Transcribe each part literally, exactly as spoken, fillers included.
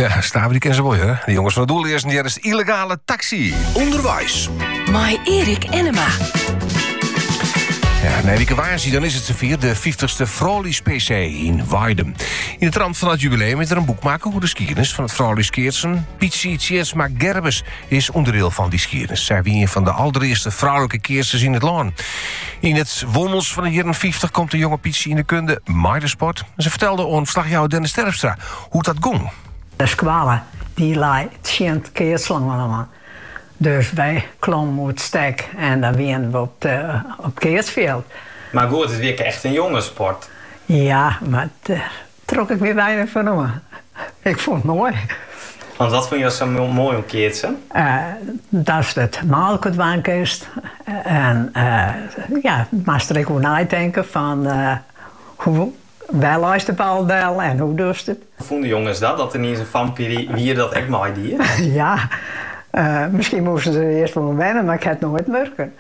Ja, Staven die kennen ze wel, hè? De jongens van het doel eerst, die is de illegale taxi. Onderwijs. My Erik Enema. Ja, nee, wie waar zie, dan is het zover. De vijftigste Fraulis P C in Weiden. In de trant van het jubileum is er een boek maken hoe de skiernis van het Fraulis Keertsen. Pietje Tjesma Gerbes is onderdeel van die skiernis. Zij wie een van de allereerste vrouwelijke keersters in het land. In het Wommels van de jaren vijftig komt de jonge Pietje in de kunde Maidersport. Ze vertelde aan verslagjouwer Dennis Terpstra hoe dat ging. De squallen, die lijkt tjent keerslang aan. Dus wij klommen op het stek en dan winnen we op, de, op Keersveld. Maar goed, het is echt een jongensport. Ja, maar daar trok ik weer weinig van om. Ik vond het mooi. Want wat vond je zo mooi om keertsen? Uh, dat is het maalkutwankist. En uh, ja, maar ik ook nadenken van uh, hoe wel is de baldel en hoe doet het. Hoe vonden jongens dat? Dat er niet eens een vampier wie dat echt mooi dier? Ja. Uh, misschien moesten ze er eerst wel wennen, maar ik had het nooit merken.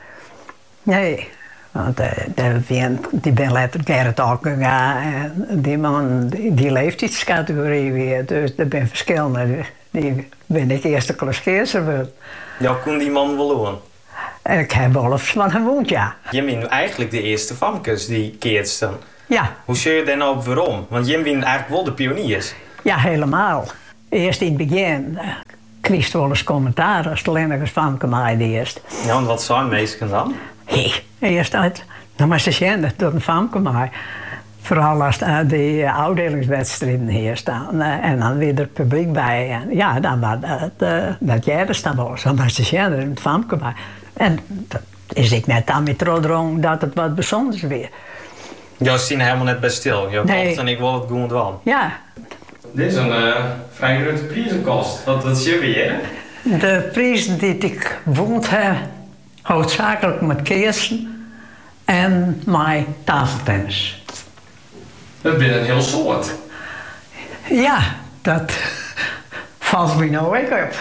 Nee, want uh, die, die ben later Gerrit ook gegaan en die man die, die leeftijdscategorie weer, dus er zijn verschillende. Die ben ik eerste klas keerser. Ja, kon die man wel doen? Ik heb Wolfs van hem woont, ja. Je bent eigenlijk de eerste famkes die keertsten. Ja. Hoe zul je daar nou op waarom? Want je bent eigenlijk wel de pioniers. Ja, helemaal. Eerst in het begin. Uh, Kreeg wel eens commentaar als de Lennekers van mij de eerst. Ja, en wat zijn meesten dan? Hé, hey, eerst uit. Nou, maar ze zijn het door een famke mij. Vooral als uh, die uh, afdelingswedstrijden hier staan. Uh, en dan weer het publiek bij. En ja, dan was dat, uh, dat jij er staan was. Maar ze zijn er een famke bij. En dat is ik net aan met trodrong dat het wat bijzonders weer. Jij zit helemaal net bij stil. Je nee. En ik wil het goed doen. Ja. Dit is een uh, vrij grote prijzenkost. Wat, wat zie je weer? De prijzen die ik wond heb, hoofdzakelijk met keersen en mijn tafeltennis. Dat ben een heel soort. Ja, dat valt me nou ook op.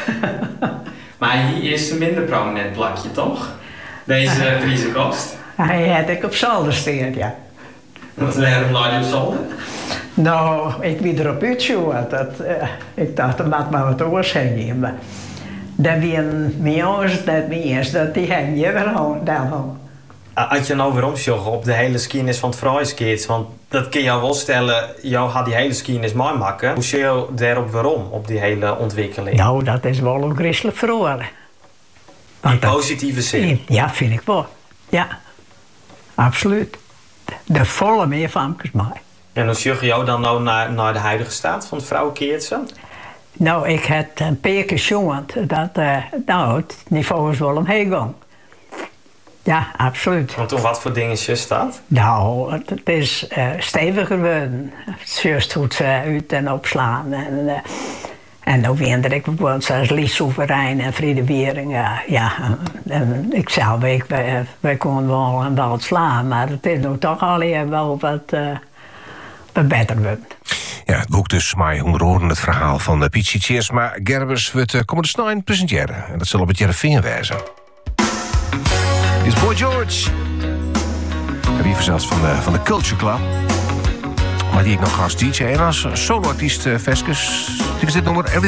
Maar hier is een minder prominent plakje, toch? Deze uh, prijzenkost. Hij had ik op zolder staan, ja. Wat waarom laat je op zolder? Nou, ik wie erop uitzoeken. Dat, uh, ik dacht, dat moet maar wat oorzeggen. Maar dat wie een jongens, dat wie is, dat die hang je wel dan. Als je nou weer omsjoggen op de hele skiernis van het vrouwenskates, want dat kun je jou wel stellen, jou gaat die hele skiernis mooi maken. Hoe zie je daarop waarom, op die hele ontwikkeling? Nou, dat is wel een christelijk verhoren. In positieve zin? Ja, vind ik wel. Ja, absoluut. De volle meervamkes mij. En hoe zie je jou dan nou naar, naar de huidige staat van het vrouwenkeertsen? Nou, ik heb een paar keer jongen dat uh, nou, het niveau is wel omheen gegaan. Ja, absoluut. Want toen wat voor dingetjes staat? Nou, het, het is uh, steviger geworden. Juist hoe ze uit en opslaan. En, uh, en dan weer ik bijvoorbeeld zoals Lies Soeverein en Friede Wiering. Uh, ja, en ik zelf, ik, wij, wij konden wel een bal slaan, maar het is nu toch al wel wat... Uh, beter worden. Ja, het boek dus, maar onder het verhaal van Pietje Tjesma Gerbes wordt uh, komende snijn presenteren. En dat zal op het Jereveen wijzen. Dit is Boy George. En wie zelfs van de, van de Culture Club. Maar die ik nog als D J en als soloartiest uh, Veskes. Dit is dit nummer